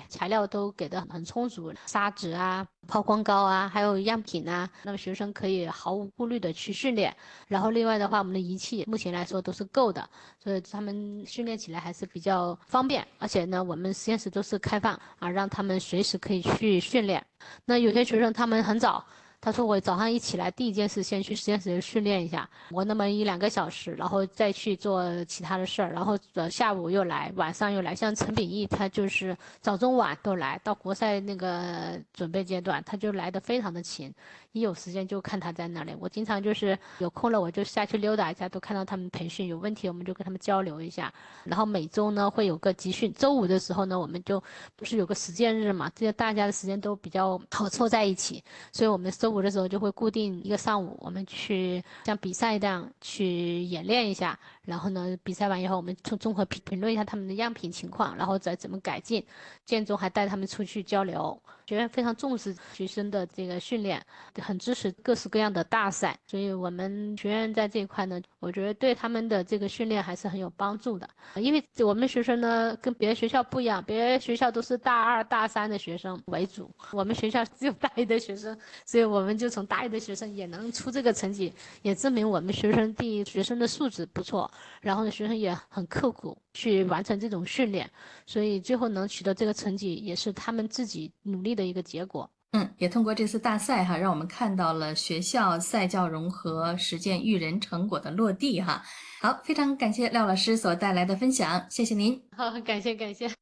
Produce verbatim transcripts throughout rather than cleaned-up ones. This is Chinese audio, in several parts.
材材料都给的很充足，砂纸啊、抛光膏啊，还有样品啊，那么学生可以毫无顾虑的去训练。然后另外的话，我们的仪器目前来说都是够的，所以他们训练起来还是比较方便。而且呢，我们实验室都是开放啊，让他们随时可以去训练。那有些学生他们很早。他说我早上一起来第一件事先去实验室训练一下，我那么一两个小时，然后再去做其他的事儿，然后呃下午又来，晚上又来。像陈秉义他就是早中晚都来，到国赛那个准备阶段他就来得非常的勤，一有时间就看他在那里。我经常就是有空了我就下去溜达一下，都看到他们培训，有问题我们就跟他们交流一下。然后每周呢会有个集训，周五的时候呢我们就不是有个实践日嘛，这些大家的时间都比较好凑在一起，所以我们周五的时候就会固定一个上午，我们去像比赛这样去演练一下，然后呢比赛完以后我们从综合评评论一下他们的样品情况，然后再怎么改进。建中还带他们出去交流，学院非常重视学生的这个训练，很支持各式各样的大赛，所以我们学院在这一块呢，我觉得对他们的这个训练还是很有帮助的。因为我们学生呢跟别的学校不一样，别的学校都是大二大三的学生为主，我们学校只有大一的学生，所以我们就从大一的学生也能出这个成绩，也证明我们学生第一学生的素质不错，然后呢学生也很刻苦去完成这种训练，所以最后能取得这个成绩也是他们自己努力的一个结果。 嗯，也通过这次大赛哈，让我们看到了学校赛教融合实践育人成果的落地哈。好，非常感謝廖老師所帶來的分享，謝謝您。 好，感謝感謝。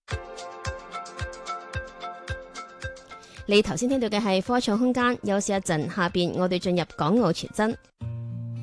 你頭先聽到嘅係科創空間，休息一陣，下邊我哋進入港澳傳真。